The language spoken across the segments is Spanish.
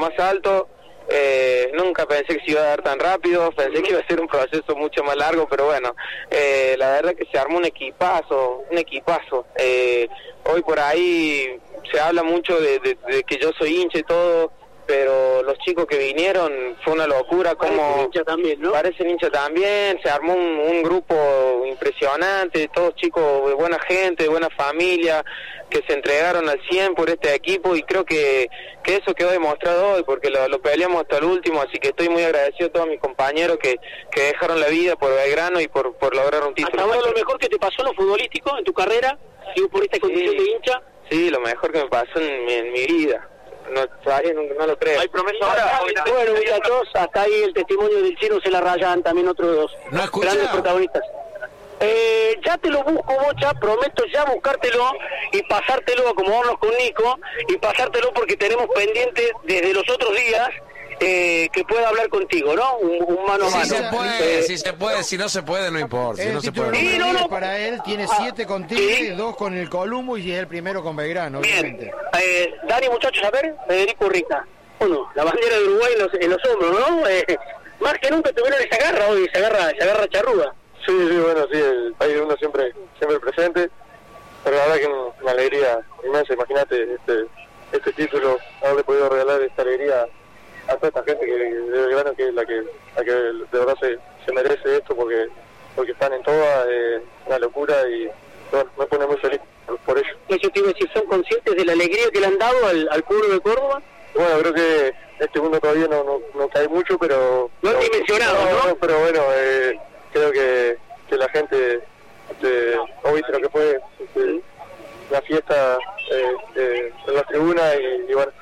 más alto. Nunca pensé que se iba a dar tan rápido, pensé que iba a ser un proceso mucho más largo, pero bueno, la verdad que se armó un equipazo. Hoy por ahí se habla mucho de que yo soy hincha y todo, pero los chicos que vinieron fue una locura. Como hincha también, ¿no? Parecen hincha también, se armó un grupo impresionante, todos chicos de buena gente, de buena familia, que se entregaron al 100 por este equipo, y creo que eso quedó demostrado hoy, porque lo peleamos hasta el último, así que estoy muy agradecido a todos mis compañeros que dejaron la vida por Belgrano y por lograr un título. ¿Hasta ahora lo mejor que te pasó en lo futbolístico, en tu carrera, por esta condición de hincha? Sí, lo mejor que me pasó en mi vida. Todavía no lo creo. ¿Hay promesa ahora? Bueno, muchachos, hasta ahí el testimonio del Chino Celarrayán, también otro de los grandes protagonistas. Ya te lo busco, Bocha, prometo ya buscártelo y pasártelo, acomodarnos con Nico, y pasártelo porque tenemos pendiente desde los otros días que pueda hablar contigo, ¿no? Un mano a mano. Si se puede, si no se puede, no importa. Si no se puede. Sí, no. Para él tiene 7 con Tigre, 2 con el Columbo y es el primero con Belgrano, obviamente. Bien, Dani, muchachos, a ver, Federico Rica. Bueno, la bandera de Uruguay en los hombros, ¿no? Más que nunca tuvieron esa garra hoy, esa garra charruda. Sí, bueno, sí, el país de uno siempre presente, pero la verdad que una alegría inmensa. Imagínate este título, haberle podido regalar esta alegría a toda esta gente de Belgrano, que es la que de verdad se merece esto, porque están en toda, una locura, y bueno, me pone muy feliz por ello. Eso te iba a decir, ¿son conscientes de la alegría que le han dado al pueblo de Córdoba? Bueno, creo que este mundo todavía no cae mucho, pero... No es dimensionado, ¿no? Pero bueno, creo que la gente, hoy viste lo que fue la fiesta en la tribuna, y bueno,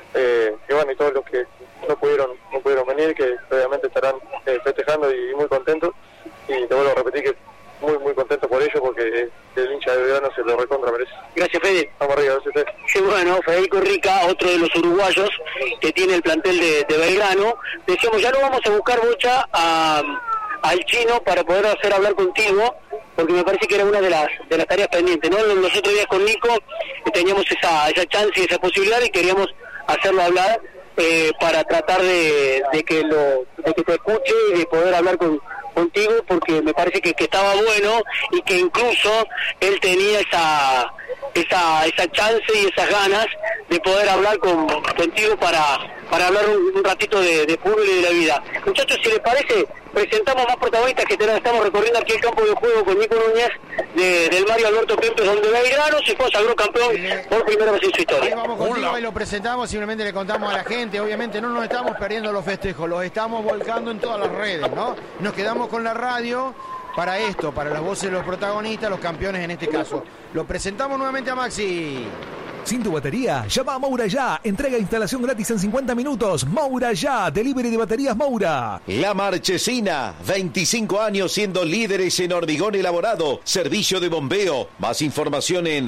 y todos los que no pudieron venir, que obviamente estarán festejando y muy contentos, y te vuelvo a repetir que muy contento por ello, porque el hincha de Belgrano se lo recontra merece. Gracias, Fede. Vamos arriba, gracias a usted. Sí, bueno, Federico Rica, otro de los uruguayos que tiene el plantel de Belgrano. Decíamos, ya lo vamos a buscar, Bocha, al Chino para poder hacer hablar contigo, porque me parece que era una de las tareas pendientes, ¿no? Los otros días con Nico teníamos esa chance y esa posibilidad, y queríamos hacerlo hablar para tratar de que te escuche y de poder hablar contigo, porque me parece que estaba bueno, y que incluso él tenía esa chance y esas ganas de poder hablar contigo para hablar un ratito de fútbol y de la vida. Muchachos, si les parece, presentamos más protagonistas que estamos recorriendo aquí el campo de juego con Nico Núñez del Mario Alberto Kempes, donde Belgrano se consagró campeón por primera vez en su historia. Ahí vamos contigo y lo presentamos, simplemente le contamos a la gente, obviamente no nos estamos perdiendo los festejos, los estamos volcando en todas las redes, ¿no? Nos quedamos con la radio para esto, para las voces de los protagonistas, los campeones en este caso. Lo presentamos nuevamente a Maxi. Sin tu batería, llama a Moura Ya. Entrega e instalación gratis en 50 minutos. Moura Ya, delivery de baterías Moura. La Marchesina, 25 años siendo líderes en hormigón elaborado, servicio de bombeo. Más información en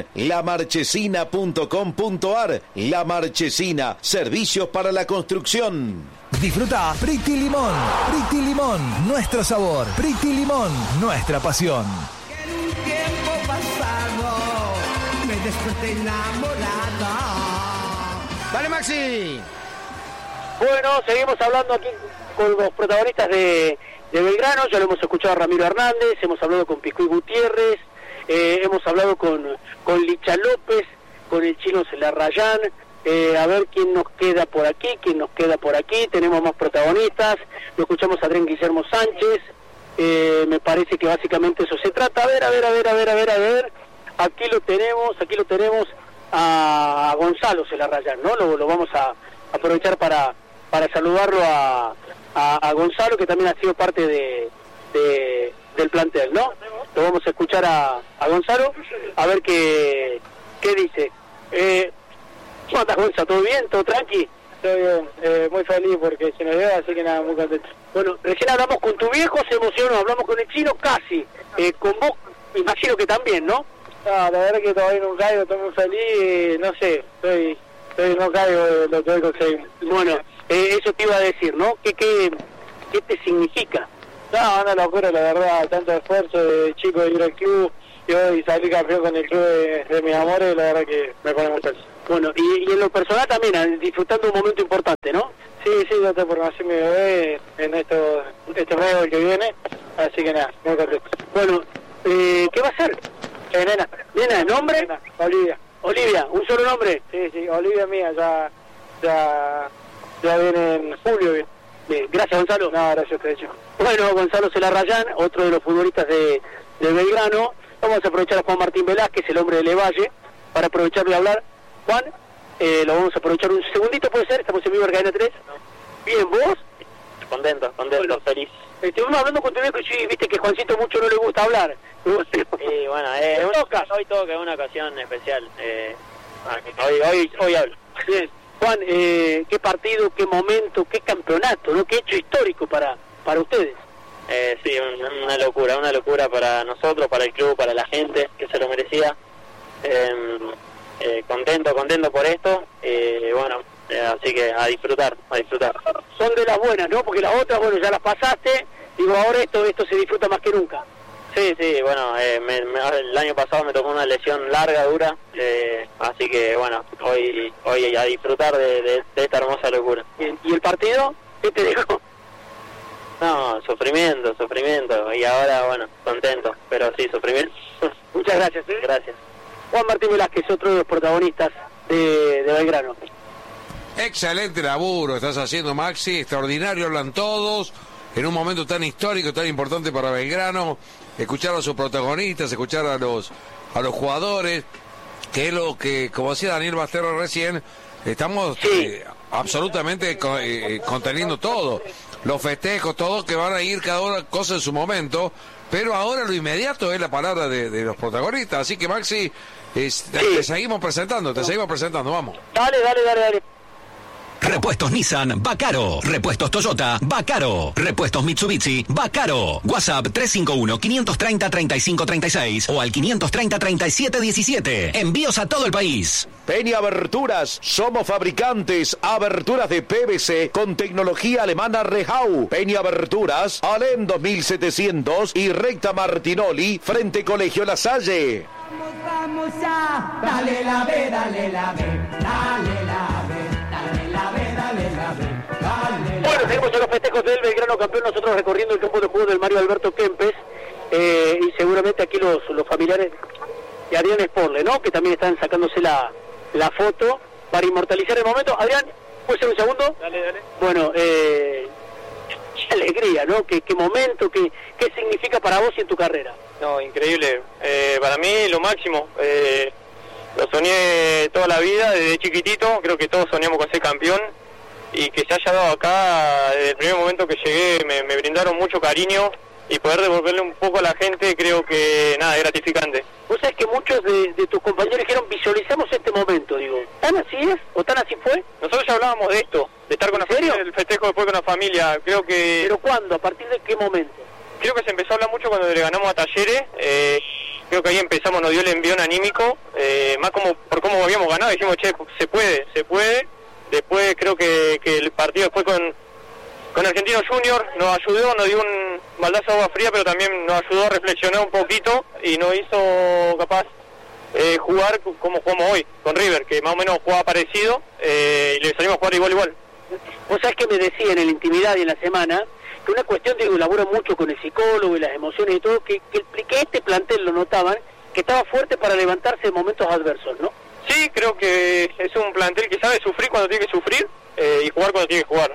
lamarchesina.com.ar. La Marchesina, servicios para la construcción. Disfruta Pretty Limón. Pretty Limón, nuestro sabor. Pretty Limón, nuestra pasión. En un tiempo pasado me desperté enamorada. Dale, Maxi. Bueno, seguimos hablando aquí con los protagonistas de Belgrano. Ya lo hemos escuchado a Ramiro Hernández, hemos hablado con Piscuy Gutiérrez, hemos hablado con Licha López, con el Chino Celarrayán. A ver quién nos queda por aquí, tenemos más protagonistas. Lo escuchamos a Adrián Guillermo Sánchez. Me parece que básicamente eso se trata. A ver. Aquí lo tenemos a Gonzalo Celarrayán, ¿no? Lo vamos a aprovechar para saludarlo a Gonzalo, que también ha sido parte del plantel, ¿no? Lo vamos a escuchar a Gonzalo, a ver qué dice. ¿Cómo estás, Gonzalo? ¿Todo bien? ¿Todo tranqui? Todo bien, muy feliz porque se nos dio, así que nada, muy contento. Bueno, recién hablamos con tu viejo, se emocionó, hablamos con el Chino casi, con vos imagino que también, ¿no? No, la verdad que todavía no caigo, estoy muy feliz, no sé, no caigo de lo que hoy conseguimos. Bueno, eso te iba a decir, ¿no? ¿Qué te significa? No, una locura, la verdad, tanto esfuerzo de chico de ir al club, y hoy salir campeón con el club de mis amores, la verdad que me pone muy feliz. Bueno, y en lo personal también, disfrutando un momento importante, ¿no? Sí, ya está por nacer mi bebé en este mes que viene, así que nada, muy contento. Bueno, ¿qué va a ser? Nena, ¿nombre? Nena, Olivia, ¿un solo nombre? Sí, Olivia mía, ya viene en julio. Bien, gracias, Gonzalo. No, gracias, te he dicho. Bueno, Gonzalo Celarrayán, otro de los futbolistas de Belgrano. Vamos a aprovechar a Juan Martín Velázquez, el hombre de Levalle, para aprovecharlo y hablar. Juan, lo vamos a aprovechar un segundito, ¿puede ser? Estamos en vivo en Cadena 3. Bien, ¿vos? Contento, Bueno, feliz. Estuvimos hablando con tu viejo y sí, viste que Juancito mucho no le gusta hablar. Y bueno, hoy toca, es una ocasión especial. Hoy hablo. Bien. Juan, qué partido, qué momento, qué campeonato, ¿no? Qué hecho histórico para ustedes. Sí, una locura para nosotros, para el club, para la gente que se lo merecía. Contento por esto. Bueno, así que a disfrutar. Son de las buenas, ¿no? Porque las otras, bueno, ya las pasaste. Digo, ahora esto se disfruta más que nunca. Sí, bueno, el año pasado me tocó una lesión larga, dura, así que bueno, hoy a disfrutar de esta hermosa locura. Bien. ¿Y el partido? ¿Qué te dejó? No, sufrimiento, y ahora, bueno, contento, pero sí, sufrimiento. Muchas gracias. Gracias. Juan Martín Velázquez, otro de los protagonistas de Belgrano. Excelente laburo estás haciendo, Maxi, extraordinario, hablan todos, en un momento tan histórico, tan importante para Belgrano, escuchar a sus protagonistas, escuchar a los jugadores, que es lo que, como decía Daniel Basterra recién, estamos absolutamente conteniendo todo, los festejos, todo, que van a ir cada una cosa en su momento, pero ahora lo inmediato es la palabra de los protagonistas, así que Maxi, te seguimos presentando, vamos. Dale. Repuestos Nissan, Bacaro. Repuestos Toyota, Bacaro. Repuestos Mitsubishi, Bacaro. WhatsApp 351-530-3536 o al 530-3717. Envíos a todo el país. Peña Aberturas, somos fabricantes, aberturas de PVC con tecnología alemana Rehau. Peña Aberturas, Alem 2700 y Recta Martinoli, frente Colegio La Salle. Vamos a, dale la B, dale la B, dale la B. Bueno, seguimos en los festejos del Belgrano campeón, nosotros recorriendo el campo de juego del Mario Alberto Kempes, y seguramente aquí los familiares de Adrián Sporle, ¿no? Que también están sacándose la foto para inmortalizar el momento. Adrián, ¿puede ser un segundo? Dale. Bueno, qué alegría, ¿no? Qué momento, qué significa para vos y en tu carrera. No, increíble. Para mí lo máximo. Lo soñé toda la vida, desde chiquitito, creo que todos soñamos con ser campeón, y que se haya dado acá, desde el primer momento que llegué, me brindaron mucho cariño, y poder devolverle un poco a la gente, creo que nada, es gratificante. Vos sabés que muchos de tus compañeros dijeron, visualizamos este momento, digo, ¿tan así es? ¿O tan así fue? Nosotros ya hablábamos de esto, de estar con la familia, el festejo después con la familia, creo que... ¿Pero cuándo? ¿A partir de qué momento? Creo que se empezó a hablar mucho cuando le ganamos a Talleres, creo que ahí empezamos, nos dio el envión anímico, más como por cómo habíamos ganado, dijimos, che, se puede. Después creo que el partido después con Argentino Junior nos ayudó, nos dio un baldazo de agua fría, pero también nos ayudó a reflexionar un poquito y nos hizo capaz jugar como jugamos hoy, con River, que más o menos jugaba parecido, y le salimos a jugar igual. Vos sabés que me decían en la intimidad y en la semana, que una cuestión, digo, laburo mucho con el psicólogo y las emociones y todo, que este plantel lo notaban, que estaba fuerte para levantarse en momentos adversos, ¿no? Sí, creo que es un plantel que sabe sufrir cuando tiene que sufrir y jugar cuando tiene que jugar.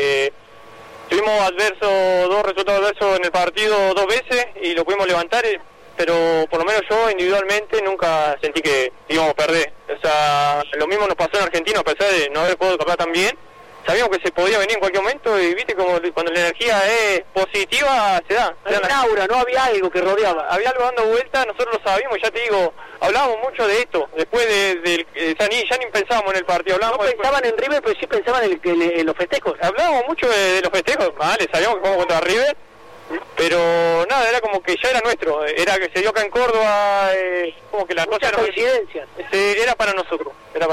Tuvimos dos resultados adversos en el partido 2 veces y lo pudimos levantar, pero por lo menos yo individualmente nunca sentí que íbamos a perder. O sea, lo mismo nos pasó en Argentina, a pesar de no haber jugado capaz tan bien. Sabíamos que se podía venir en cualquier momento y viste como cuando la energía es positiva se da. Había un aura, no había algo que rodeaba. Había algo dando vuelta, nosotros lo sabíamos, ya te digo, hablábamos mucho de esto. Después ya ni pensábamos en el partido. No pensaban en River, pero sí pensaban en los festejos. Hablábamos mucho de los festejos, vale, sabíamos que jugamos contra River, pero nada, era como que ya era nuestro. Era que se dio acá en Córdoba, como que la muchas cosa coincidencias. Era para nosotros.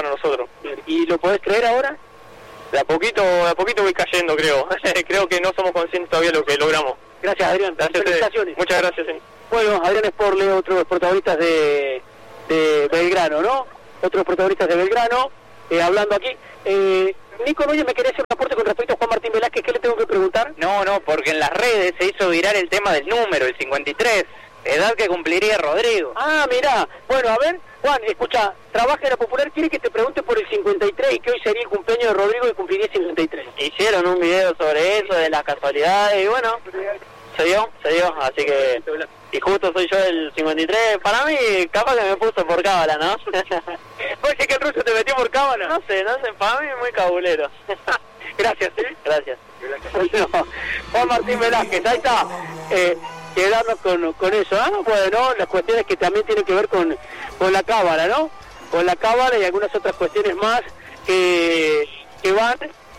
¿Y lo podés creer ahora? De a poquito voy cayendo, creo. Creo que no somos conscientes todavía de lo que logramos. Gracias, Adrián. Felicitaciones. Muchas gracias. Bueno, Adrián Sporle, otro de los protagonistas de Belgrano, ¿no? otros protagonistas de Belgrano, hablando aquí. Nico Núñez, me quería hacer un aporte con respecto a Juan Martín Velázquez. ¿Qué le tengo que preguntar? No, porque en las redes se hizo viral el tema del número, el 53, edad que cumpliría Rodrigo. Ah, mirá. Bueno, a ver, Juan, escucha, trabaja en la Popular, quiere que te pregunte por el 53 y que hoy sería el cumpleaños de Rodrigo y cumpliría 53. Hicieron un video sobre eso, de las casualidades, y bueno, se dio, así que... Y justo soy yo el 53, para mí capaz que me puso por cábala, ¿no? Oye, que el ruso te metió por cábala. No sé, para mí es muy cabulero. Gracias, ¿sí? Gracias. No, Juan Martín Velázquez, ahí está. Quedarnos con eso, ¿no? Bueno, las cuestiones que también tienen que ver con la cábala, ¿no? Con la cábala y algunas otras cuestiones más que van.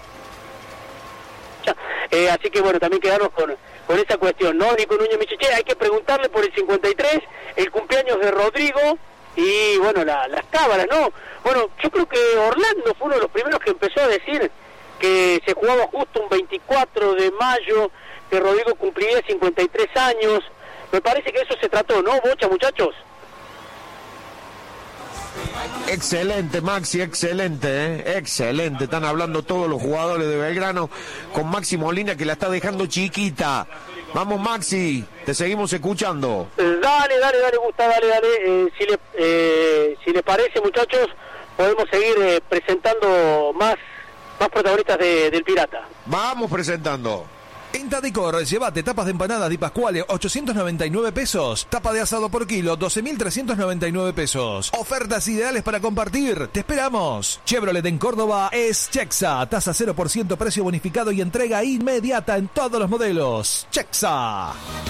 Así que bueno, también quedarnos con esa cuestión, ¿no? Nico Núñez Michiché, hay que preguntarle por el 53, el cumpleaños de Rodrigo y bueno, las cábalas, ¿no? Bueno, yo creo que Orlando fue uno de los primeros que empezó a decir que se jugaba justo un 24 de mayo, que Rodrigo cumpliría 53 años. Me parece que eso se trató, ¿no, Bocha, muchachos? Excelente, Maxi, excelente, excelente. Están hablando todos los jugadores de Belgrano con Maxi Molina, que la está dejando chiquita. Vamos, Maxi, te seguimos escuchando. Dale, Gusta, dale. Si les parece, muchachos, podemos seguir presentando más protagonistas del Pirata. Vamos presentando. En Tadicor, llévate tapas de empanadas Di Pasquale, 899 pesos. Tapa de asado por kilo, 12.399 pesos. Ofertas ideales para compartir. Te esperamos. Chevrolet en Córdoba es Chexa. Tasa 0%, precio bonificado y entrega inmediata en todos los modelos. Chexa.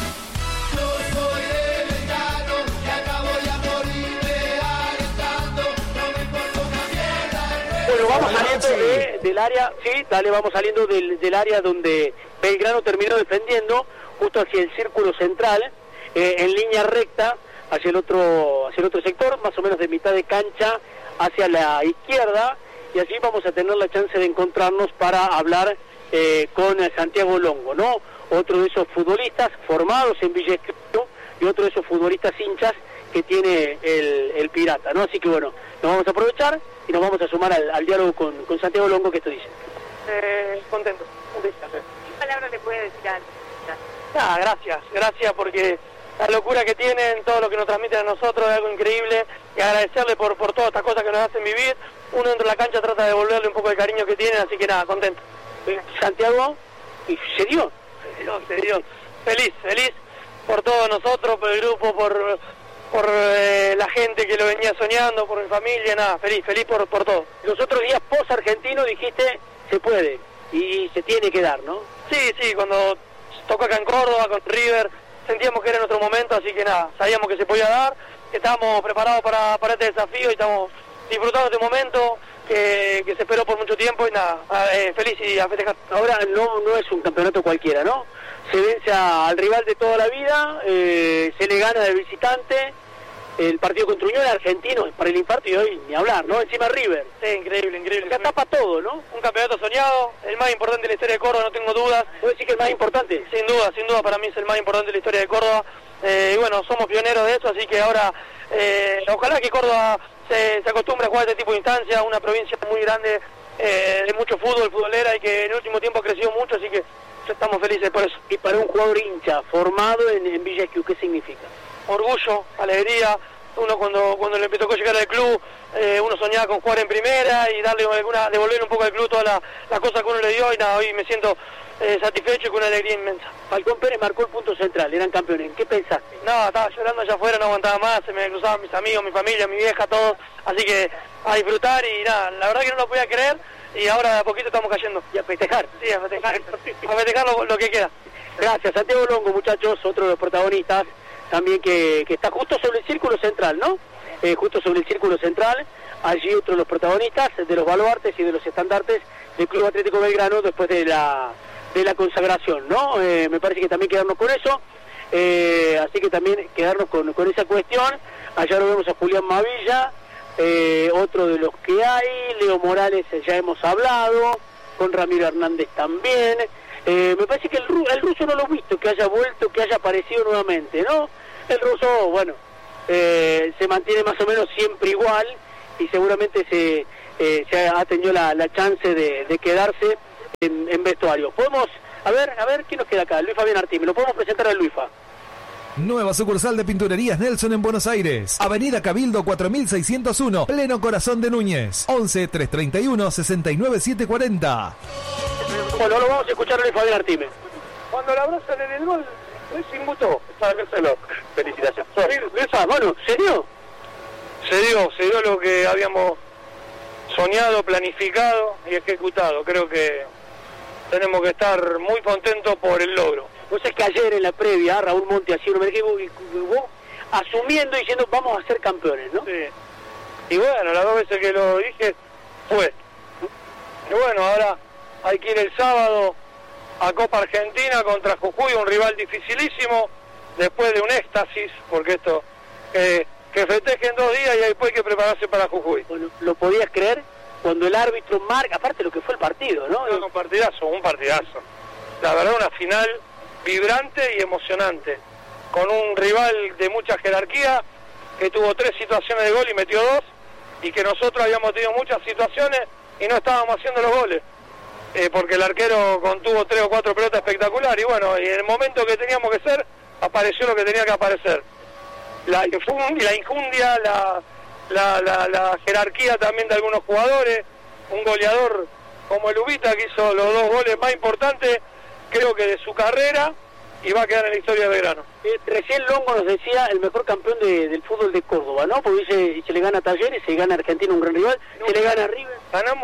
Bueno, vamos saliendo del área, sí, dale, vamos saliendo del área donde Belgrano terminó defendiendo, justo hacia el círculo central, en línea recta, hacia el otro sector, más o menos de mitad de cancha hacia la izquierda, y allí vamos a tener la chance de encontrarnos para hablar con Santiago Longo, ¿no? Otro de esos futbolistas formados en Villa Escrito y otro de esos futbolistas hinchas que tiene el Pirata, ¿no? Así que bueno, nos vamos a aprovechar y nos vamos a sumar al diálogo con Santiago Longo, que esto dice. Contento. ¿Qué palabras le puede decir a gracias porque la locura que tienen, todo lo que nos transmiten a nosotros es algo increíble, y agradecerle por todas estas cosas que nos hacen vivir. Uno dentro de la cancha trata de devolverle un poco el cariño que tienen, así que nada, contento. Santiago, y se dio. Feliz por todos nosotros, por el grupo, por la gente que lo venía soñando, por mi familia, nada, feliz por todo. Los otros días post-argentino dijiste, se puede, y se tiene que dar, ¿no? Sí, cuando tocó acá en Córdoba, con River, sentíamos que era nuestro momento, así que nada, sabíamos que se podía dar, que estábamos preparados para este desafío y estamos disfrutando de este momento que se esperó por mucho tiempo y nada, feliz y a festejar. Ahora no es un campeonato cualquiera, ¿no? Se vence al rival de toda la vida, se le gana de visitante. El partido contra Unión, argentino, para el infarto, y hoy ni hablar, ¿no? Encima River. Sí, increíble. Ya tapa todo, ¿no? Un campeonato soñado, el más importante de la historia de Córdoba, no tengo dudas. ¿Puedo decir que el más importante? Sin duda, para mí es el más importante de la historia de Córdoba. Y bueno, somos pioneros de eso, así que ahora, ojalá que Córdoba se acostumbre a jugar este tipo de instancias, una provincia muy grande, de mucho fútbol, futbolera, y que en el último tiempo ha crecido mucho, así que estamos felices por eso. Y para un jugador hincha, formado en Villa Esquiú, ¿qué significa? Orgullo, alegría. Uno cuando le tocó llegar al club, uno soñaba con jugar en primera y devolverle un poco al club todas las cosas que uno le dio, y nada, hoy me siento satisfecho y con una alegría inmensa. Falcón Pérez marcó el punto central, eran campeones. ¿Qué pensaste? No, estaba llorando allá afuera, no aguantaba más, se me cruzaban mis amigos, mi familia, mi vieja, todos, así que a disfrutar y nada, la verdad que no lo podía creer, y ahora de a poquito estamos cayendo. Y a festejar. Sí, a festejar lo que queda. Gracias, Santiago Longo, muchachos, otro de los protagonistas, también que está justo sobre el círculo central, ¿no? Justo sobre el círculo central, allí otro de los protagonistas, de los baluartes y de los estandartes del Club Atlético Belgrano después de la consagración, ¿no? Me parece que también quedarnos con eso, así que también quedarnos con esa cuestión. Allá lo vemos a Julián Mavilla, otro de los que hay, Leo Morales ya hemos hablado, con Ramiro Hernández también. Me parece que el ruso no lo he visto, que haya vuelto, que haya aparecido nuevamente, ¿no? El ruso, bueno, se mantiene más o menos siempre igual, y seguramente se ha tenido la chance de quedarse en vestuario. Podemos, a ver, ¿quién nos queda acá? Luis Fabián Artime, lo podemos presentar al Luifa. Nueva sucursal de Pinturerías Nelson en Buenos Aires. Avenida Cabildo 4601, pleno corazón de Núñez. 11 331 69 740. Bueno, lo vamos a escuchar a Luis Fabián Artime. Cuando la abrazan en el gol, se inmutó. Felicitaciones. Bueno, ¿se dio? Se dio lo que habíamos soñado, planificado y ejecutado. Creo que tenemos que estar muy contentos por el logro. Vos es que ayer en la previa, Raúl Monti hacía un mercado y vos asumiendo y diciendo vamos a ser campeones, ¿no? Sí. Y bueno, las 2 veces que lo dije, fue. Y bueno, ahora hay que ir el sábado a Copa Argentina contra Jujuy, un rival dificilísimo, después de un éxtasis, porque esto, que festejen 2 días y después hay que prepararse para Jujuy. Bueno, ¿lo podías creer? Cuando el árbitro marca, aparte lo que fue el partido, ¿no? Un partidazo. La verdad, una final vibrante y emocionante, con un rival de mucha jerarquía, que tuvo 3 situaciones de gol y metió 2, y que nosotros habíamos tenido muchas situaciones y no estábamos haciendo los goles, porque el arquero contuvo 3 o 4 pelotas espectaculares, y bueno, y en el momento que teníamos que ser, apareció lo que tenía que aparecer. La injundia, la jerarquía también de algunos jugadores, un goleador como el Ubita, que hizo los 2 goles más importantes, creo que de su carrera, y va a quedar en la historia de Belgrano. Recién Longo nos decía el mejor campeón del fútbol de Córdoba, ¿no? Porque se le gana a Talleres, se le gana a Argentina, un gran rival, se le gana a River.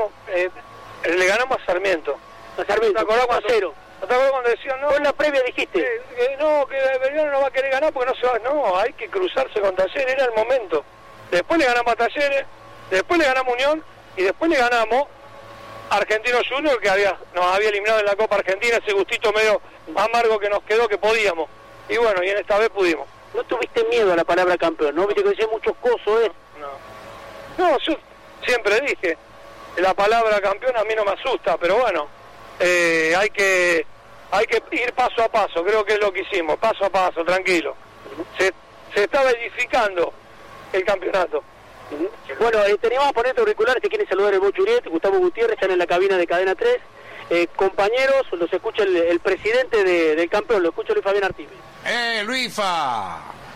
Le ganamos a Sarmiento. A Sarmiento, ¿te acordás cuando, 0? ¿Te acordás cuando decían, no? Con la previa dijiste. Que Belgrano no va a querer ganar porque no se va. No, hay que cruzarse con Talleres, era el momento. Después le ganamos a Talleres, después le ganamos a Unión, y después le ganamos Argentino Junior, que nos había eliminado en la Copa Argentina, ese gustito medio amargo que nos quedó, que podíamos. Y bueno, y en esta vez pudimos. ¿No tuviste miedo a la palabra campeón, no? Viste que decía muchos cosos, No, yo siempre dije, la palabra campeón a mí no me asusta, pero bueno, hay que ir paso a paso, creo que es lo que hicimos, paso a paso, tranquilo. Se estaba edificando el campeonato. Bueno, teníamos a poner auriculares, te quieren saludar el Bochuriet, Gustavo Gutiérrez, están en la cabina de Cadena 3. Compañeros, los escucha el presidente del campeón, lo escucha Luis Fabián Artime. Luifa!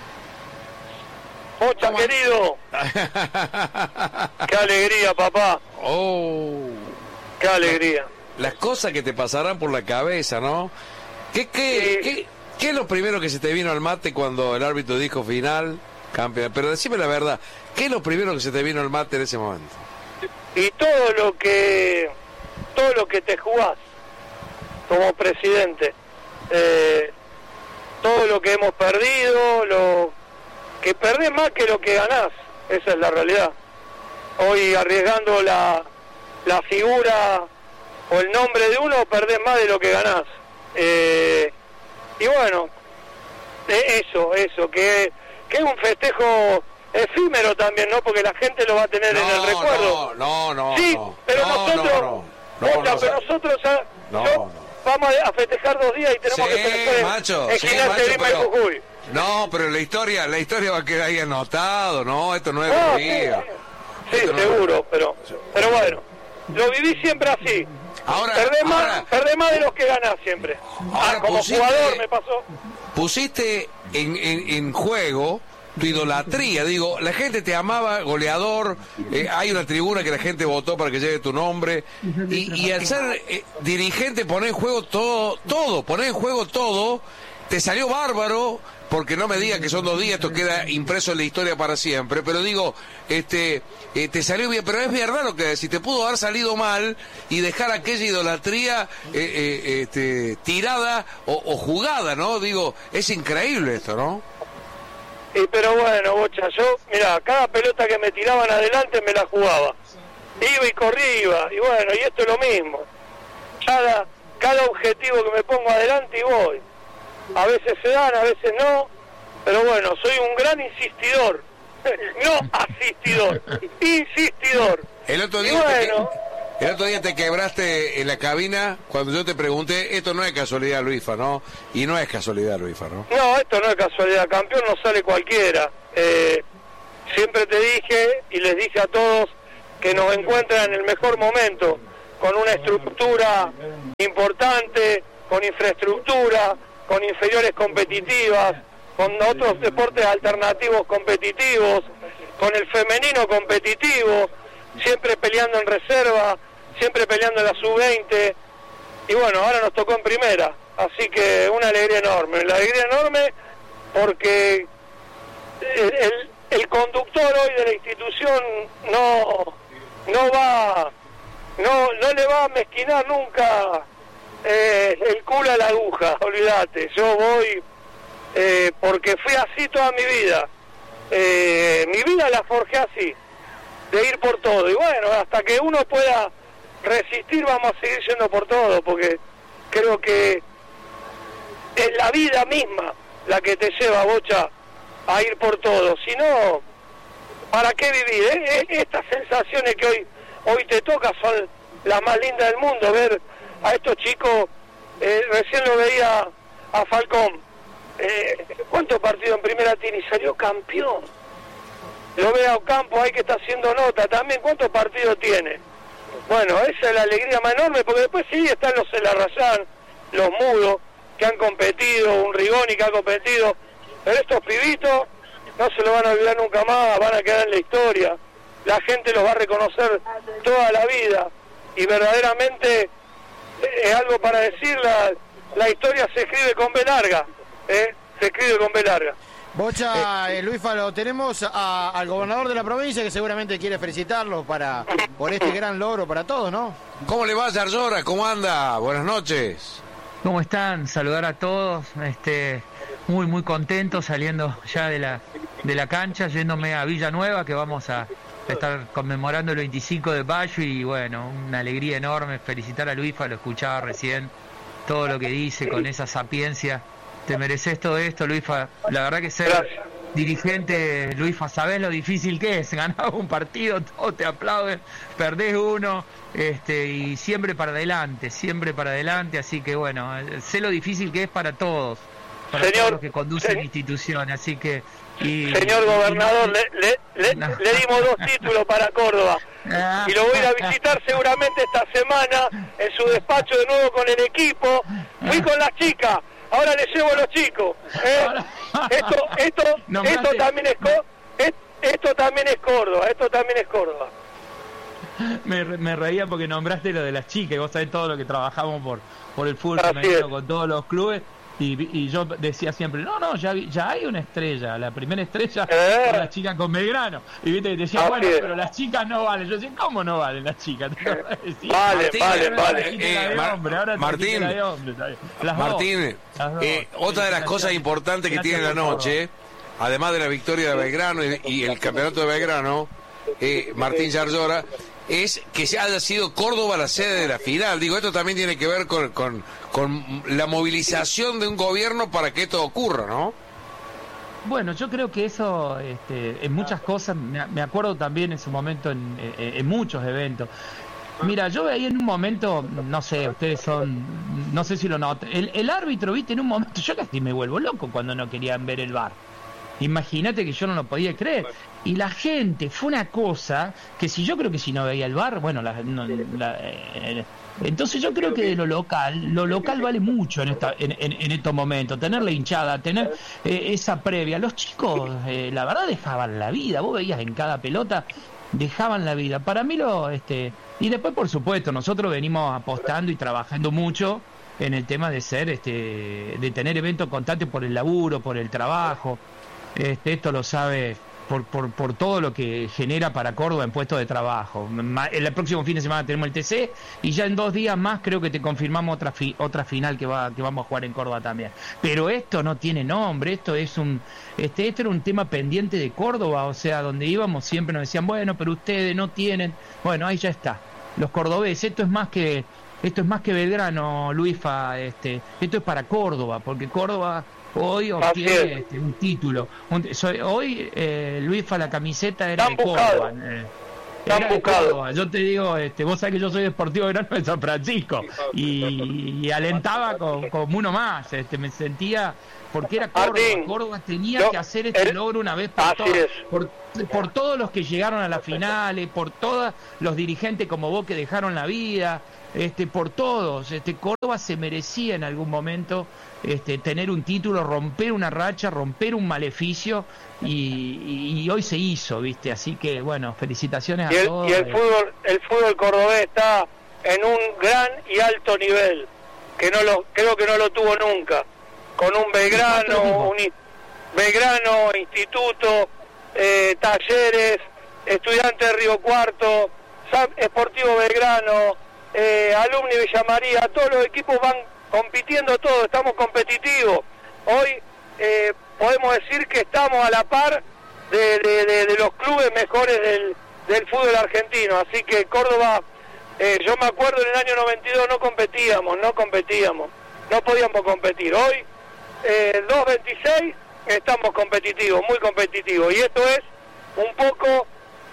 Bocha, querido. Qué alegría, papá. Qué alegría. Las cosas que te pasarán por la cabeza, ¿no? ¿Qué es lo primero que se te vino al mate cuando el árbitro dijo final, campeón? Pero decime la verdad, ¿qué es lo primero que se te vino al mate en ese momento? Y todo lo que te jugás como presidente, todo lo que hemos perdido, lo que perdés más que lo que ganás, esa es la realidad. Hoy arriesgando la figura o el nombre de uno, perdés más de lo que ganás. Y bueno, eso, que es un festejo efímero también, ¿no? Porque la gente lo va a tener en el recuerdo. Sí, pero nosotros vamos a festejar 2 días y tenemos que festejar macho, Jujuy. No, pero la historia va a quedar ahí anotado, ¿no? Esto no es de día. Sí, seguro, pero bueno, lo viví siempre así. Perdés más de los que ganás siempre. Como jugador me pasó. Pusiste en juego tu idolatría, digo, la gente te amaba, goleador, hay una tribuna que la gente votó para que lleve tu nombre, y al ser dirigente poner en juego todo, te salió bárbaro, porque no me digas que son 2 días, esto queda impreso en la historia para siempre, pero digo, te salió bien, pero es verdad lo que si te pudo haber salido mal y dejar aquella idolatría tirada o jugada, ¿no? Digo, es increíble esto, ¿no? Pero bueno, Bocha, mira, cada pelota que me tiraban adelante me la jugaba. Iba y corría, y bueno, y esto es lo mismo. Cada objetivo que me pongo adelante y voy. A veces se dan, a veces no, pero bueno, soy un gran insistidor. No asistidor, insistidor. El otro día te quebraste en la cabina cuando yo te pregunté, esto no es casualidad, Luifa, ¿no? Y no es casualidad, Luifa, ¿no? No, esto no es casualidad, campeón no sale cualquiera. siempre te dije y les dije a todos que nos encuentran en el mejor momento, con una estructura importante, con infraestructura, con inferiores competitivas, con otros deportes alternativos competitivos, con el femenino competitivo, siempre peleando en reserva, siempre peleando en la sub-20, y bueno, ahora nos tocó en primera, así que una alegría enorme porque el conductor hoy de la institución no le va a mezquinar nunca el culo a la aguja, olvídate. Yo voy porque fui así toda mi vida. Mi vida la forjé así, de ir por todo. Y bueno, hasta que uno pueda resistir vamos a seguir yendo por todo, porque creo que es la vida misma la que te lleva, Bocha, a ir por todo. Si no, ¿para qué vivir? Estas sensaciones que hoy te toca son las más lindas del mundo. Ver a estos chicos, recién lo veía a Falcón, ¿cuántos partidos en primera tiene? Y salió campeón. Lo veo a Ocampo ahí que está haciendo nota también, ¿cuántos partidos tiene? Bueno, esa es la alegría más enorme, porque después sí están los Elarrayán, los Mudos, que han competido, un Rigoni que ha competido, pero estos pibitos no se lo van a olvidar nunca más, van a quedar en la historia, la gente los va a reconocer toda la vida, y verdaderamente es algo para decir, la historia se escribe con B larga, se escribe con B larga. Bocha, Luis Falo, tenemos al gobernador de la provincia que seguramente quiere felicitarlo por este gran logro para todos, ¿no? ¿Cómo le va, Zarzora? ¿Cómo anda? Buenas noches. ¿Cómo están? Saludar a todos, muy contento saliendo ya de la cancha, yéndome a Villanueva, que vamos a estar conmemorando el 25 de mayo, y bueno, una alegría enorme, felicitar a Luisfa, lo escuchaba recién, todo lo que dice con esa sapiencia. Te mereces todo esto, Luisfa. La verdad que ser dirigente, Luisfa, sabés lo difícil que es. Ganás un partido, todos te aplauden, perdés uno, y siempre para adelante, así que bueno, sé lo difícil que es para todos, todos los que conducen la institución, así que... Señor gobernador, le dimos 2 títulos para Córdoba, y lo voy a ir a visitar seguramente esta semana en su despacho de nuevo con el equipo. Fui con las chicas, ahora le llevo a los chicos. Esto también es Córdoba. Me reía porque nombraste lo de las chicas, y vos sabés todo lo que trabajamos por el fútbol femenino con todos los clubes, y yo decía siempre, ya hay una estrella, la primera estrella con las chicas con Belgrano, y viste que decía, bueno, pero las chicas no valen. Yo decía, ¿cómo no valen las chicas? Martín, otra de las cosas importantes que tiene la noche, además de la victoria de Belgrano y el campeonato de Belgrano, Martín Zarzora, es que se haya sido Córdoba la sede de la final. Digo, esto también tiene que ver con la movilización de un gobierno para que esto ocurra, ¿no? Bueno, yo creo que eso, en muchas cosas, me acuerdo también en su momento en muchos eventos. Mira, yo veía en un momento, no sé, ustedes no sé si lo notan, el árbitro, viste, en un momento, yo casi me vuelvo loco cuando no querían ver el VAR. Imagínate que yo no lo podía creer. Y la gente, fue una cosa que yo creo que si no veía el VAR, bueno, entonces yo creo que lo local vale mucho en estos momentos, tener la hinchada, tener esa previa. Los chicos, la verdad, dejaban la vida. Vos veías en cada pelota, dejaban la vida. Para mí y después, por supuesto, nosotros venimos apostando y trabajando mucho en el tema de ser, de tener eventos constantes por el laburo, por el trabajo. Esto lo sabe por todo lo que genera para Córdoba en puestos de trabajo. El próximo fin de semana tenemos el TC, y ya en 2 días más creo que te confirmamos otra final que vamos a jugar en Córdoba también. Pero esto no tiene nombre, esto es esto era un tema pendiente de Córdoba, o sea, donde íbamos siempre nos decían, bueno, pero ustedes no tienen. Bueno, ahí ya está. Los cordobeses, esto es más que Belgrano, Luisfa, esto es para Córdoba, porque Córdoba hoy obtiene un título. Hoy Luisfa, la camiseta era de Córdoba. Era de Córdoba. Yo te digo, vos sabés que yo soy de Sportivo Belgrano de San Francisco y alentaba como uno más. Me sentía, porque era Córdoba. Córdoba tenía que hacer este logro una vez por todas. Por todos los que llegaron a las finales, por todos los dirigentes como vos que dejaron la vida, por todos. Córdoba se merecía en algún momento tener un título, romper una racha, romper un maleficio, y hoy se hizo, ¿viste? Así que, bueno, felicitaciones a todos. Y el fútbol cordobés está en un gran y alto nivel, creo que no lo tuvo nunca, con un Belgrano, Instituto, Talleres, Estudiantes de Río Cuarto, Sportivo Belgrano, Alumni Villa María, todos los equipos van compitiendo todos, estamos competitivos. Hoy podemos decir que estamos a la par de los clubes mejores del fútbol argentino, así que Córdoba, yo me acuerdo en el año 92 no competíamos, no podíamos competir. Hoy, 2.26, estamos competitivos, muy competitivos, y esto es un poco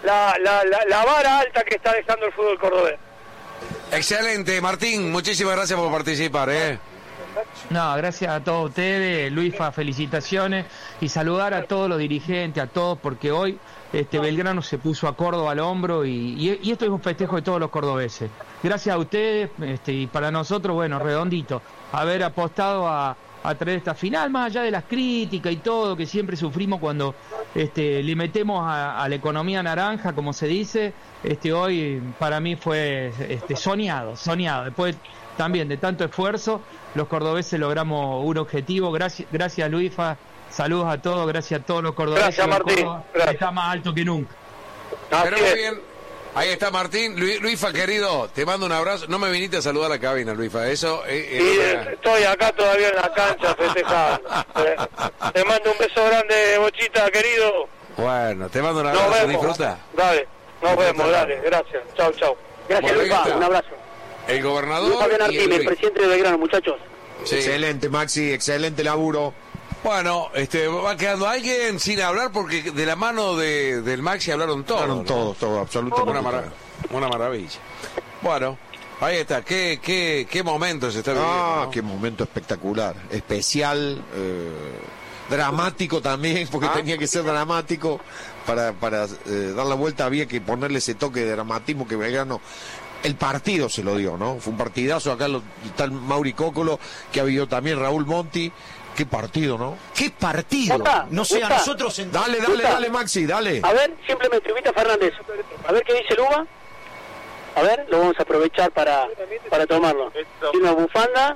la vara alta que está dejando el fútbol cordobés. Excelente, Martín, muchísimas gracias por participar, No, gracias a todos ustedes, Luisfa, felicitaciones, y saludar a todos los dirigentes, a todos, porque hoy Belgrano se puso a Córdoba al hombro, y esto es un festejo de todos los cordobeses. Gracias a ustedes, y para nosotros, bueno, redondito, haber apostado a traer esta final, más allá de las críticas y todo, que siempre sufrimos cuando le metemos a la economía naranja, como se dice. Hoy para mí fue soñado. Después también de tanto esfuerzo, los cordobeses logramos un objetivo. Gracias Luisfa, saludos a todos, gracias a todos los cordobeses. Gracias, Martín. Está más alto que nunca. Pero muy bien. Ahí está Martín. Luisfa, querido, te mando un abrazo. No me viniste a saludar a la cabina, Luisfa. Eso sí, estoy acá todavía en la cancha festejando. Te mando un beso grande, Bochita, querido. Bueno, te mando un abrazo. Disfruta. Dale, nos vemos, dale. Gracias. Chau. Gracias, Luisfa. Un abrazo. El gobernador y el presidente de Belgrano, muchachos. Sí. Excelente, Maxi, excelente laburo. Bueno, va quedando alguien sin hablar porque de la mano del Maxi hablaron todos. Hablaron todos, absolutamente. Una maravilla. Bueno, ahí está. ¿Qué momento se está viviendo? Qué momento espectacular, especial, dramático también, porque tenía que ser dramático para dar la vuelta. Había que ponerle ese toque de dramatismo que Belgrano. El partido se lo dio, ¿no? Fue un partidazo. Acá está el Mauri Cócolo, que ha habido también Raúl Monti. Qué partido, ¿no? ¡Qué partido! No sé, a nosotros... Dale, Maxi, dale. A ver, simplemente, Ubita Fernández. A ver qué dice el UBA. A ver, lo vamos a aprovechar para tomarlo. Tiene una bufanda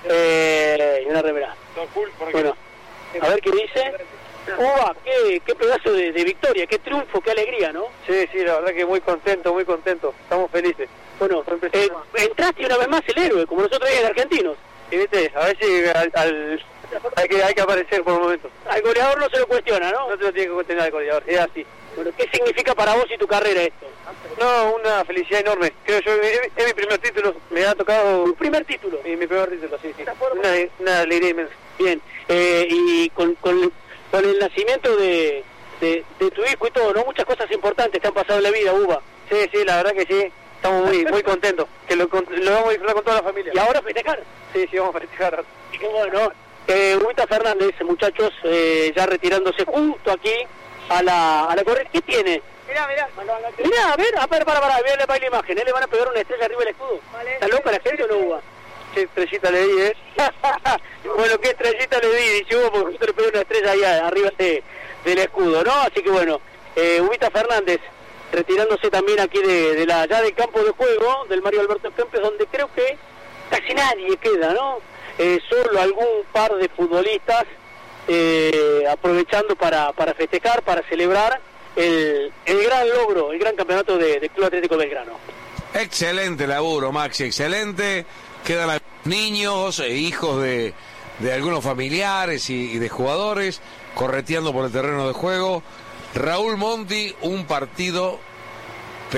y una remera. Bueno, a ver qué dice. UBA, qué pedazo de victoria, qué triunfo, qué alegría, ¿no? Sí, la verdad que muy contento. Estamos felices. Bueno, entraste una vez más el héroe, como nosotros en argentinos. Y viste, a ver si hay que aparecer por un momento. Al goleador no se lo cuestiona, ¿no? No se lo tiene que cuestionar al goleador, es así. Bueno, ¿qué significa para vos y tu carrera esto? No, una felicidad enorme. Creo yo, es mi primer título, me ha tocado... ¿Tu primer título? Mi primer título, sí. Una alegría inmensa. Bien, y con el nacimiento de tu hijo y todo, ¿no? Muchas cosas importantes te han pasado en la vida, Uva. Sí, la verdad que sí. Estamos muy contentos, que lo vamos a disfrutar con toda la familia. ¿Y ahora festejar? Sí, vamos a festejar. Y qué bueno. Ubita Fernández, muchachos, ya retirándose justo aquí a la correa. ¿Qué tiene? Mirá. Mirá, a ver, para, véanle para la imagen. Le van a pegar una estrella arriba del escudo. Vale. ¿Está loca la gente o no, Uva? ¿Qué estrellita le di, Bueno, ¿qué estrellita le di? Dice Uva, porque usted le pegó una estrella ahí arriba del escudo, ¿no? Así que bueno, Ubita Fernández retirándose también aquí ya del campo de juego del Mario Alberto Kempes, donde creo que casi nadie queda, ¿no? Solo algún par de futbolistas aprovechando para festejar, para celebrar el gran logro, el gran campeonato del Club Atlético Belgrano. Excelente laburo, Maxi, excelente. Quedan niños e hijos de algunos familiares y de jugadores correteando por el terreno de juego. Raúl Monti, un partido pero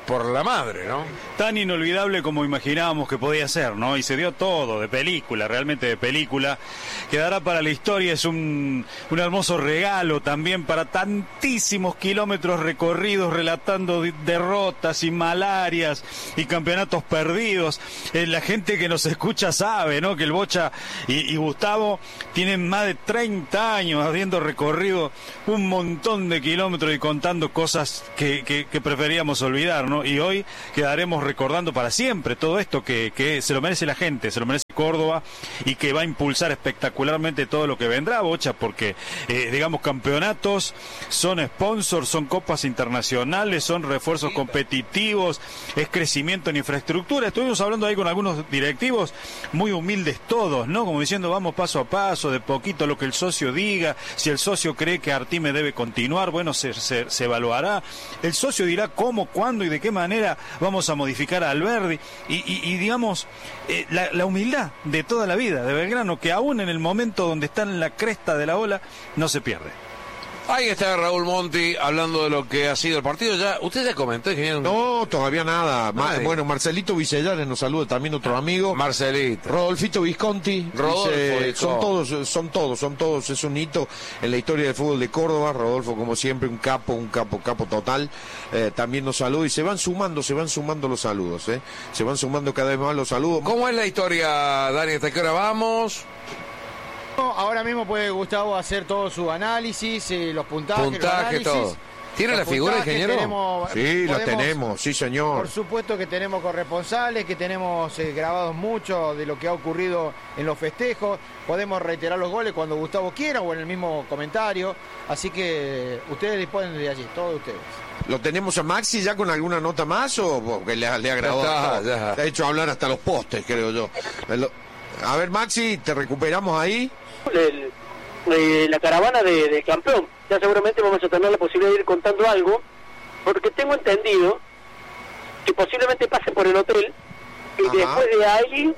por la madre, ¿no? Tan inolvidable como imaginábamos que podía ser, ¿no? Y se dio todo, de película, realmente de película. Quedará para la historia, es un hermoso regalo también para tantísimos kilómetros recorridos relatando derrotas y malarias y campeonatos perdidos. La gente que nos escucha sabe, ¿no? Que el Bocha y Gustavo tienen más de 30 años habiendo recorrido un montón de kilómetros y contando cosas que preferíamos olvidar, ¿no? Y hoy quedaremos recordando para siempre todo esto que se lo merece la gente, se lo merece Córdoba, y que va a impulsar espectacularmente todo lo que vendrá, Bocha, porque digamos, campeonatos son sponsors, son copas internacionales, son refuerzos competitivos, es crecimiento en infraestructura. Estuvimos hablando ahí con algunos directivos muy humildes todos, ¿no? Como diciendo, vamos paso a paso, de poquito, lo que el socio diga. Si el socio cree que Artime debe continuar, bueno, se evaluará. El socio dirá cómo, cuándo y de qué manera vamos a modificar a Alberdi. Y digamos, la humildad de toda la vida de Belgrano, que aún en el momento donde está en la cresta de la ola, no se pierde. Ahí está Raúl Monti hablando de lo que ha sido el partido. Ya, ¿usted ya comentó, ingeniero? No, todavía nada. Bueno, Marcelito Vicellares nos saluda, también otro amigo. Marcelito. Rodolfito Visconti. Dice, son todos. Es un hito en la historia del fútbol de Córdoba. Rodolfo, como siempre, un capo total. También nos saluda y se van sumando los saludos. Se van sumando cada vez más los saludos. ¿Cómo es la historia, Dani? ¿Hasta qué hora vamos? Ahora mismo puede Gustavo hacer todo su análisis, los puntajes, todo. ¿Tiene la figura, ingeniero? Sí, la tenemos, sí, señor. Por supuesto que tenemos corresponsales, que tenemos grabados mucho de lo que ha ocurrido en los festejos. Podemos reiterar los goles cuando Gustavo quiera o en el mismo comentario. Así que ustedes disponen de allí, todos ustedes. ¿Lo tenemos a Maxi ya con alguna nota más o que le ha grabado? Ya. Ha hecho hablar hasta los postes, creo yo. A ver, Maxi, ¿te recuperamos ahí? La caravana de campeón. Ya seguramente vamos a tener la posibilidad de ir contando algo, porque tengo entendido que posiblemente pase por el hotel y después de ahí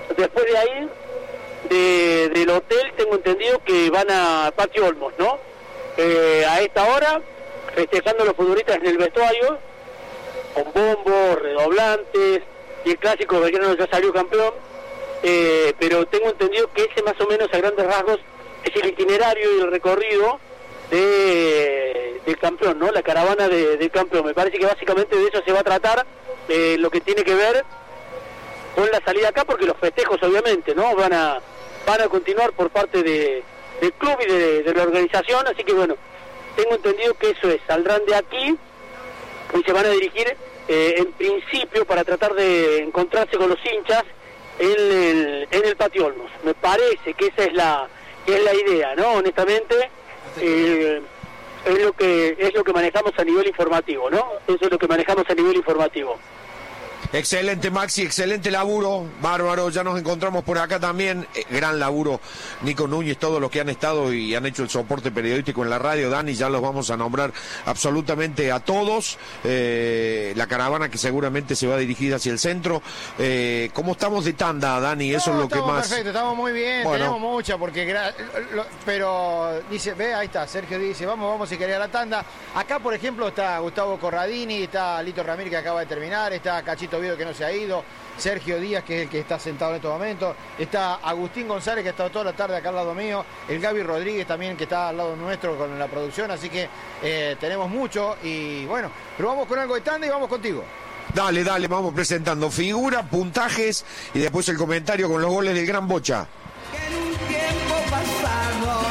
del hotel tengo entendido que van a Patio Olmos, ¿no? A esta hora festejando a los futbolistas en el vestuario con bombos, redoblantes, y el clásico Belgrano ya salió campeón. Pero tengo entendido que ese más o menos a grandes rasgos es el itinerario y el recorrido del campeón, ¿no? La caravana del campeón. Me parece que básicamente de eso se va a tratar, lo que tiene que ver con la salida acá, porque los festejos obviamente, ¿no? Van a continuar por parte del club y de la organización, así que bueno, tengo entendido que eso es, saldrán de aquí y se van a dirigir en principio para tratar de encontrarse con los hinchas en el Patio Olmos. Me parece que esa es la idea, ¿no? Honestamente, es lo que manejamos a nivel informativo, ¿no? Eso es lo que manejamos a nivel informativo. Excelente, Maxi, excelente laburo, bárbaro, ya nos encontramos por acá también, gran laburo, Nico Núñez, todos los que han estado y han hecho el soporte periodístico en la radio, Dani, ya los vamos a nombrar absolutamente a todos, la caravana que seguramente se va a dirigir hacia el centro. ¿Cómo estamos de tanda, Dani? Eso es lo que más... Perfecto, estamos muy bien, tenemos mucha, porque pero dice, ve, ahí está, Sergio dice, vamos si querés a la tanda. Acá, por ejemplo, está Gustavo Corradini, está Lito Ramírez, que acaba de terminar, está Cachito Viedo, que no se ha ido, Sergio Díaz, que es el que está sentado en estos momentos, está Agustín González, que ha estado toda la tarde acá al lado mío, el Gaby Rodríguez también, que está al lado nuestro con la producción, así que tenemos mucho y bueno, pero vamos con algo de tanda y vamos contigo. Dale, vamos presentando figura, puntajes y después el comentario con los goles del Gran Bocha. En un tiempo pasado.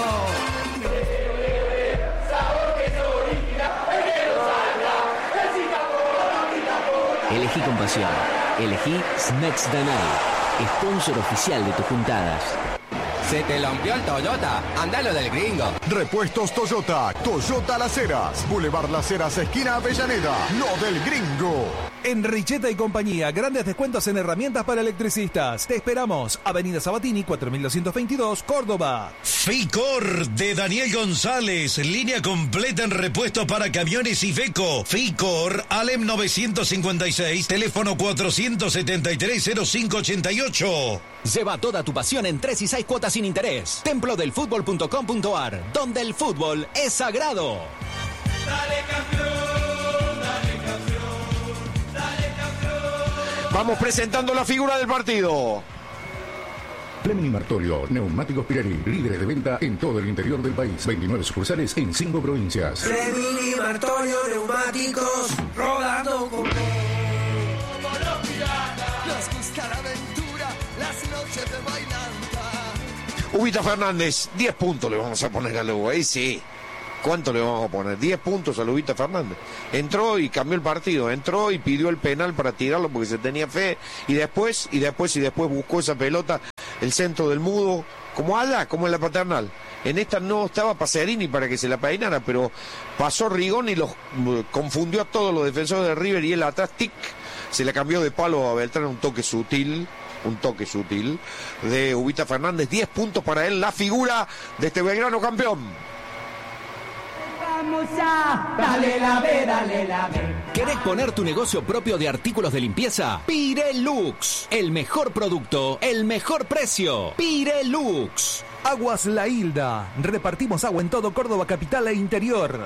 Elegí con pasión. Elegí Snacks Danai, sponsor oficial de tus juntadas. ¿Se te lampió el Toyota? Andalo del Gringo. Repuestos Toyota. Toyota Las Heras. Boulevard Las Heras, esquina Avellaneda. Lo del Gringo. En Richeta y Compañía, grandes descuentos en herramientas para electricistas. Te esperamos. Avenida Sabatini, 4222, Córdoba. Ficor de Daniel González. Línea completa en repuestos para camiones y Iveco. Ficor, Alem 956, teléfono 473-0588. Lleva toda tu pasión en 3 y 6 cuotas sin interés. Templodelfutbol.com.ar, donde el fútbol es sagrado. Dale campeón, dale campeón. Vamos presentando la figura del partido. Fleming y Martorio, neumáticos Pirelli, líderes de venta en todo el interior del país. 29 sucursales en 5 provincias. Fleming y Martorio, neumáticos, rodando con Nos gusta la aventura, las noches de bailanta. Ubita Fernández, 10 puntos le vamos a poner a Lugo, ahí sí. ¿Cuánto le vamos a poner? 10 puntos a Lubita Fernández. Entró y cambió el partido, entró y pidió el penal para tirarlo porque se tenía fe, y después buscó esa pelota, el centro del Mudo, como allá, como en la Paternal. En esta no estaba Pacerini para que se la peinara, pero pasó Rigón y los confundió a todos los defensores de River, y él atrás, tic, se le cambió de palo a Beltrán, un toque sutil de Ubita Fernández. 10 puntos para él, la figura de este Belgrano campeón. Vamos a dale la B, dale la B. ¿Querés poner tu negocio propio de artículos de limpieza? Pirelux. El mejor producto, el mejor precio. Pirelux. Aguas La Hilda. Repartimos agua en todo Córdoba capital e interior.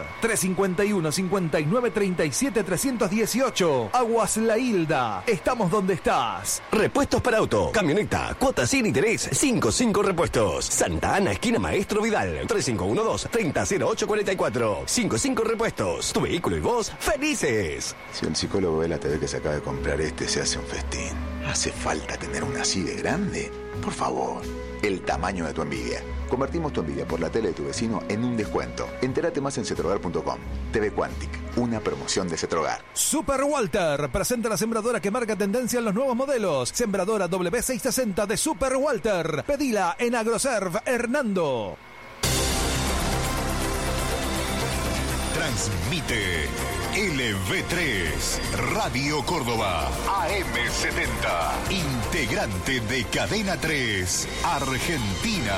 351-5937-318. Aguas La Hilda. Estamos donde estás. Repuestos para auto, camioneta, cuotas sin interés, 55 repuestos. Santa Ana, esquina Maestro Vidal. 3512-300844. 55 repuestos. Tu vehículo y vos, felices. Si el psicólogo ve la TV que se acaba de comprar se hace un festín. ¿Hace falta tener una así de grande? Por favor. El tamaño de tu envidia. Convertimos tu envidia por la tele de tu vecino en un descuento. Entérate más en cetrogar.com. TV Quantic, una promoción de Cetrogar. Super Walter presenta la sembradora que marca tendencia en los nuevos modelos. Sembradora W660 de Super Walter. Pedila en Agroserv Hernando. Transmite LV3 Radio Córdoba AM70, integrante de Cadena 3 Argentina.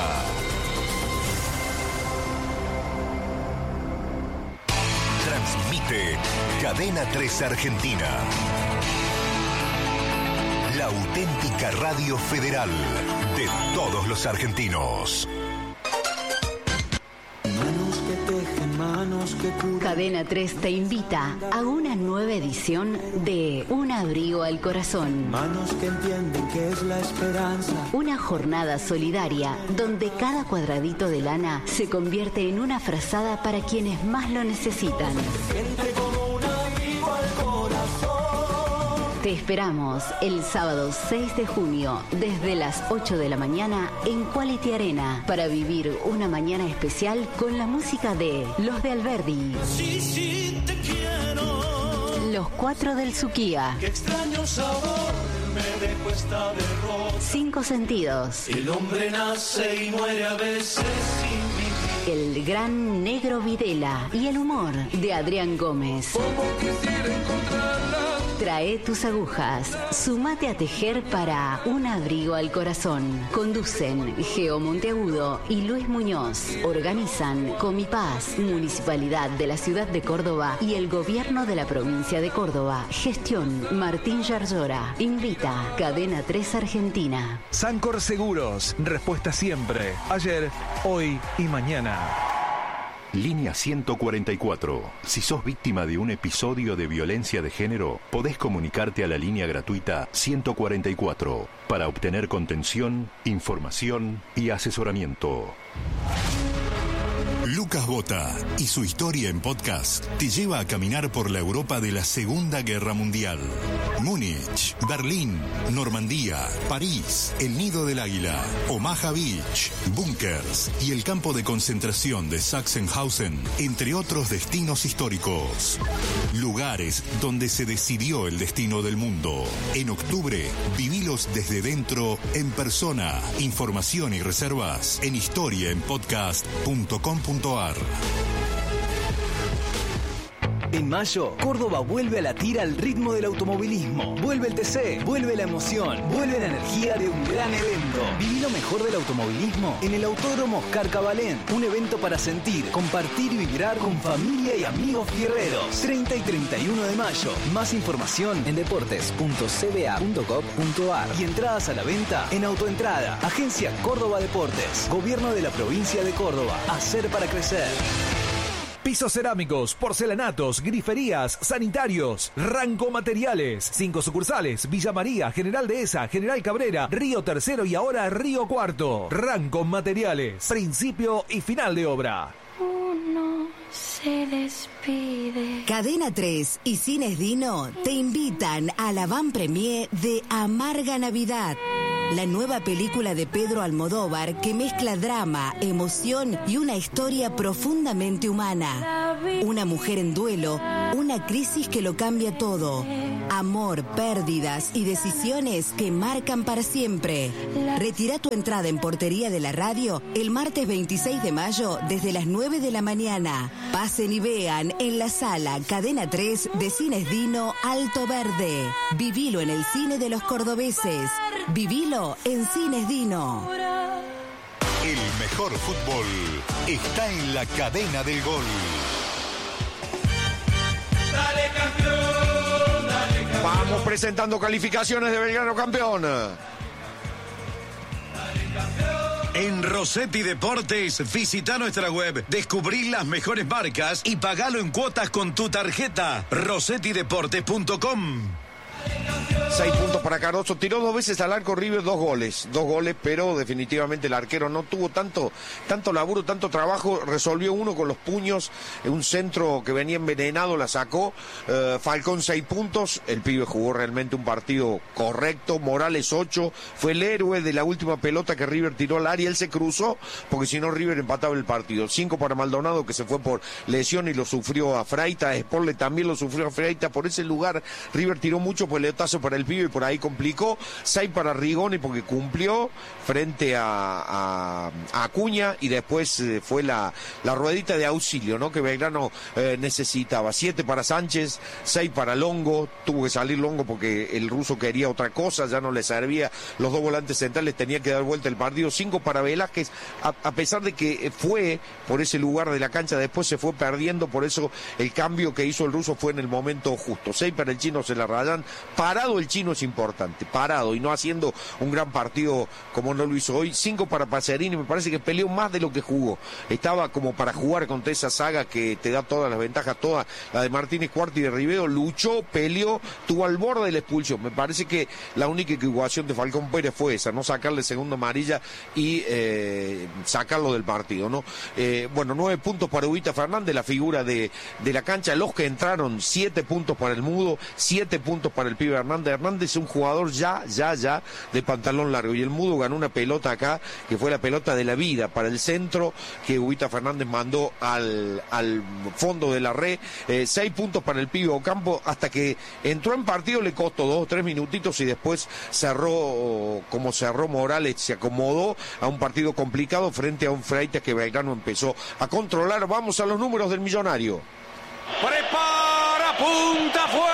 Transmite Cadena 3 Argentina, la auténtica radio federal de todos los argentinos. Cadena 3 te invita a una nueva edición de Un abrigo al corazón. Manos que entienden que es la esperanza. Una jornada solidaria donde cada cuadradito de lana se convierte en una frazada para quienes más lo necesitan. Gente como un abrigo al corazón. Te esperamos el sábado 6 de junio desde las 8 de la mañana en Quality Arena para vivir una mañana especial con la música de Los de Alberdi. Sí, sí, te quiero. Los 4 del Suquía. Qué extraño sabor me dejó esta derrota. 5 sentidos. El hombre nace y muere a veces sin vivir. El gran Negro Videla y el humor de Adrián Gómez. Como quisiera encontrarla. Trae tus agujas, sumate a tejer para Un abrigo al corazón. Conducen Geo Monteagudo y Luis Muñoz. Organizan Comipaz, Municipalidad de la Ciudad de Córdoba y el Gobierno de la Provincia de Córdoba. Gestión Martín Yarzora. Invita Cadena 3 Argentina. Sancor Seguros, respuesta siempre. Ayer, hoy y mañana. Línea 144. Si sos víctima de un episodio de violencia de género, podés comunicarte a la línea gratuita 144 para obtener contención, información y asesoramiento. Lucas Bota y su historia en podcast te lleva a caminar por la Europa de la Segunda Guerra Mundial. Múnich, Berlín, Normandía, París, el Nido del Águila, Omaha Beach, búnkers y el campo de concentración de Sachsenhausen, entre otros destinos históricos. Lugares donde se decidió el destino del mundo. En octubre, vivilos desde dentro, en persona. Información y reservas en historiaenpodcast.com.ar. En mayo, Córdoba vuelve a latir al ritmo del automovilismo. Vuelve el TC, vuelve la emoción, vuelve la energía de un gran evento. Viví lo mejor del automovilismo en el Autódromo Oscar Cabalén. Un evento para sentir, compartir y vibrar con familia y amigos fierreros. 30 y 31 de mayo. Más información en deportes.cba.gov.ar y entradas a la venta en Autoentrada. Agencia Córdoba Deportes. Gobierno de la provincia de Córdoba. Hacer para crecer. Pisos cerámicos, porcelanatos, griferías, sanitarios. Ranco Materiales. 5 sucursales: Villa María, General Dehesa, General Cabrera, Río Tercero y ahora Río Cuarto. Ranco Materiales. Principio y final de obra. Uno se despide. Cadena 3 y Cines Dino te invitan a la van premier de Amarga Navidad, la nueva película de Pedro Almodóvar que mezcla drama, emoción y una historia profundamente humana. Una mujer en duelo, una crisis que lo cambia todo. Amor, pérdidas y decisiones que marcan para siempre. Retira tu entrada en Portería de la Radio el martes 26 de mayo desde las 9 de la mañana. Pasen y vean en la sala Cadena 3 de Cines Dino Alto Verde. Vivilo en el cine de los cordobeses. Vivilo en Cines Dino. El mejor fútbol está en la cadena del gol. Dale campeón, dale campeón. Vamos presentando calificaciones de Belgrano campeón. En Rossetti Deportes, visita nuestra web, descubrí las mejores marcas y pagalo en cuotas con tu tarjeta. rossettideportes.com. 6 puntos para Cardoso. Tiró 2 veces al arco River, 2 goles, pero definitivamente el arquero no tuvo tanto laburo, tanto trabajo. Resolvió uno con los puños, un centro que venía envenenado, la sacó. Falcón 6 puntos. El pibe jugó realmente un partido correcto. Morales 8, fue el héroe de la última pelota que River tiró al área. Él se cruzó porque si no River empataba el partido. 5 para Maldonado, que se fue por lesión y lo sufrió a Freita. Sporle también lo sufrió a Freita. Por ese lugar River tiró mucho pelotazo para el pibe y por ahí complicó. 6 para Rigoni porque cumplió frente a Acuña y después fue la ruedita de auxilio, ¿no?, que Belgrano necesitaba. 7 para Sánchez, 6 para Longo. Tuvo que salir Longo porque el ruso quería otra cosa, ya no le servía. Los 2 volantes centrales tenían que dar vuelta el partido. 5 para Velázquez, a pesar de que fue por ese lugar de la cancha, después se fue perdiendo, por eso el cambio que hizo el ruso fue en el momento justo. 6 para el chino Celarrayán. Parado el chino es importante, parado y no haciendo un gran partido como no lo hizo hoy. 5 para Pacerini, me parece que peleó más de lo que jugó. Estaba como para jugar contra esa saga que te da todas las ventajas, toda la de Martínez Cuarta y de Rivero. Luchó, peleó, tuvo al borde de la expulsión. Me parece que la única equivocación de Falcón Pérez fue esa, no sacarle segunda amarilla y sacarlo del partido, ¿no? Bueno, 9 puntos para Huguita Fernández, la figura de la cancha. Los que entraron, 7 puntos para el Mudo, 7 puntos para el pibe Hernández. Hernández es un jugador ya de pantalón largo y el Mudo ganó una pelota acá que fue la pelota de la vida para el centro que Huguita Fernández mandó al fondo de la red. 6 puntos para el pibe Ocampo. Hasta que entró en partido le costó 2 o 3 minutitos y después cerró como cerró Morales, se acomodó a un partido complicado frente a un Freitas que Belgrano empezó a controlar. Vamos a los números del millonario. Prepara, punta, fue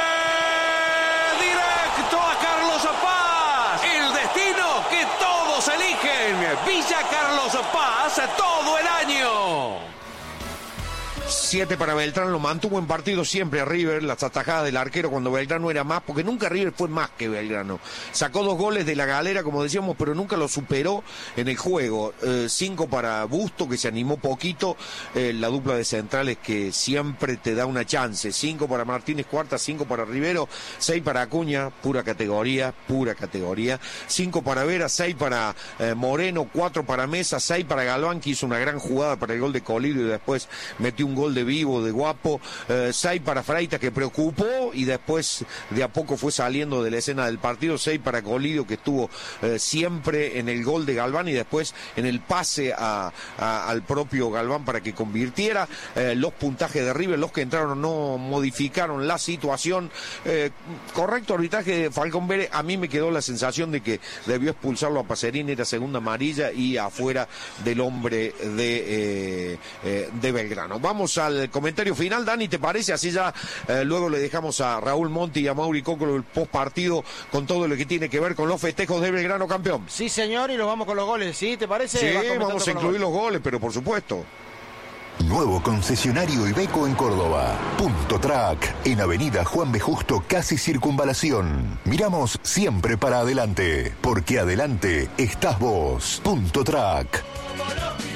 directo a Carlos Paz. El destino que todos eligen. Villa Carlos Paz todo el año. 7 para Beltrán, lo mantuvo en partido siempre a River, las atajadas del arquero cuando Belgrano era más, porque nunca River fue más que Belgrano. Sacó 2 goles de la galera, como decíamos, pero nunca lo superó en el juego. 5 para Busto, que se animó poquito, la dupla de centrales que siempre te da una chance. 5 para Martínez Cuarta, 5 para Rivero, 6 para Acuña, pura categoría. 5 para Vera, 6 para Moreno, 4 para Mesa, 6 para Galván, que hizo una gran jugada para el gol de Colidio y después metió un gol de Vivo, de Guapo. 6 para Freita, que preocupó y después de a poco fue saliendo de la escena del partido. 6 para Colidio, que estuvo siempre en el gol de Galván y después en el pase al propio Galván para que convirtiera. Los puntajes de River, los que entraron no modificaron la situación. Correcto arbitraje de Falcón Pérez. A mí me quedó la sensación de que debió expulsarlo a Pacerini, era segunda amarilla y afuera del hombre de Belgrano. Vamos al comentario final, Dani, ¿te parece? Así ya luego le dejamos a Raúl Monti y a Mauri Cócolo el post partido con todo lo que tiene que ver con los festejos de Belgrano campeón. Sí, señor, y nos vamos con los goles, ¿sí? ¿Te parece? Sí, vamos a incluir los goles, pero por supuesto. Nuevo concesionario Iveco en Córdoba. Punto Track, en Avenida Juan B. Justo, casi Circunvalación. Miramos siempre para adelante, porque adelante estás vos. Punto Track.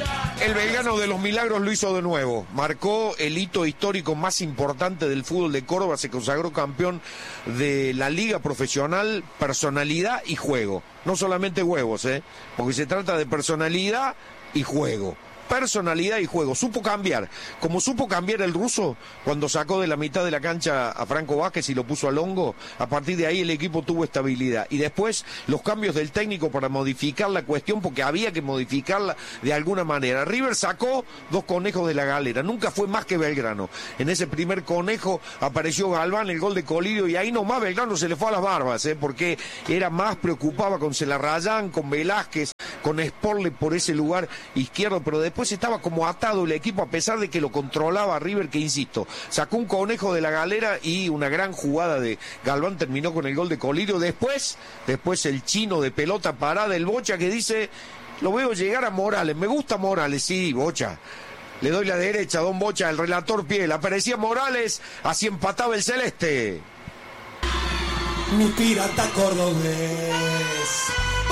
El Belgrano de los Milagros lo hizo de nuevo. Marcó el hito histórico más importante del fútbol de Córdoba. Se consagró campeón de la Liga Profesional, personalidad y juego. No solamente huevos, porque se trata de personalidad y juego. Personalidad y juego, supo cambiar, como supo cambiar el ruso cuando sacó de la mitad de la cancha a Franco Vázquez y lo puso al hongo. A partir de ahí el equipo tuvo estabilidad y después los cambios del técnico para modificar la cuestión, porque había que modificarla de alguna manera. River sacó 2 conejos de la galera, nunca fue más que Belgrano. En ese primer conejo apareció Galván, el gol de Colidio, y ahí nomás Belgrano se le fue a las barbas, porque era más, preocupaba con Celarrayán, con Velázquez, con Sporle por ese lugar izquierdo, pero después estaba como atado el equipo, a pesar de que lo controlaba River, que insisto, sacó un conejo de la galera y una gran jugada de Galván terminó con el gol de Colirio. Después el chino de pelota parada, el Bocha, que dice, lo veo llegar a Morales, me gusta Morales, sí, Bocha. Le doy la derecha, don Bocha, el relator Piel, aparecía Morales, así empataba el celeste. Mi pirata cordobés.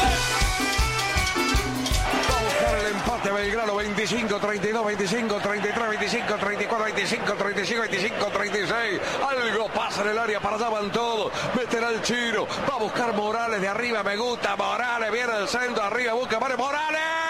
Belgrano 25, 32, 25, 33, 25, 34, 25, 35, 25, 36. Algo pasa en el área, para allá van todos. Meterá el chino, va a buscar Morales de arriba, me gusta Morales, viene del centro, arriba, busca Morales.